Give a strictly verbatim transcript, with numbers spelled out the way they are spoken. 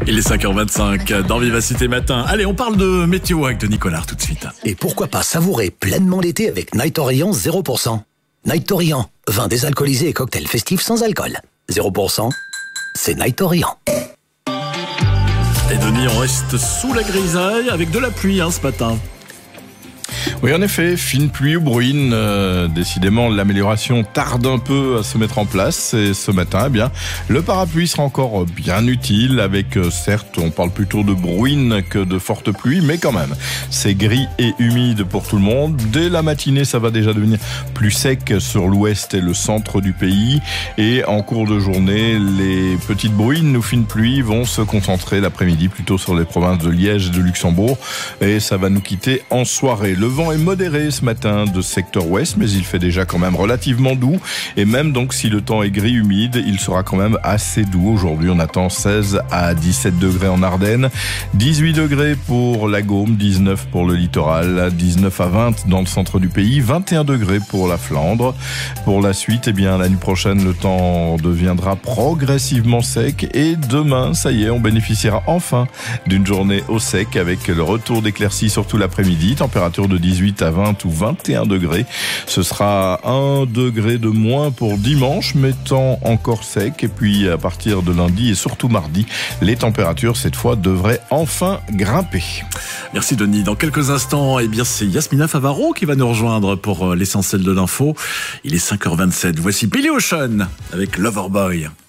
Il est cinq heures vingt-cinq dans Vivacité Matin. Allez, on parle de météo avec de Nicolas tout de suite. Et pourquoi pas savourer pleinement l'été avec Night Orient zéro pour cent. Night Orient, vin désalcoolisé et cocktail festif sans alcool. zéro pour cent, c'est Night Orient. Et Denis, on reste sous la grisaille avec de la pluie hein, ce matin. Oui, en effet, fine pluie ou bruine. Euh, décidément, l'amélioration tarde un peu à se mettre en place. Et ce matin, eh bien, le parapluie sera encore bien utile. Avec, euh, certes, on parle plutôt de bruine que de forte pluie, mais quand même, c'est gris et humide pour tout le monde. Dès la matinée, ça va déjà devenir plus sec sur l'ouest et le centre du pays. Et en cours de journée, les petites bruines ou fines pluies vont se concentrer l'après-midi plutôt sur les provinces de Liège et de Luxembourg. Et ça va nous quitter en soirée. Le vent est modéré ce matin de secteur ouest, mais il fait déjà quand même relativement doux. Et même donc si le temps est gris humide, il sera quand même assez doux. Aujourd'hui, on attend seize à dix-sept degrés en Ardennes, dix-huit degrés pour la Gaume, dix-neuf pour le littoral, dix-neuf à vingt dans le centre du pays, vingt et un degrés pour la Flandre. Pour la suite, eh bien, la nuit prochaine, le temps deviendra progressivement sec. Et demain, ça y est, on bénéficiera enfin d'une journée au sec avec le retour d'éclaircies surtout l'après-midi. Température de dix-huit à vingt ou vingt et un degrés. Ce sera un degré de moins pour dimanche, mais temps encore sec. Et puis à partir de lundi et surtout mardi, les températures cette fois devraient enfin grimper. Merci Denis. Dans quelques instants, eh bien, c'est Yasmina Favaro qui va nous rejoindre pour l'essentiel de l'info. Il est cinq heures vingt-sept. Voici Billy Ocean avec Loverboy.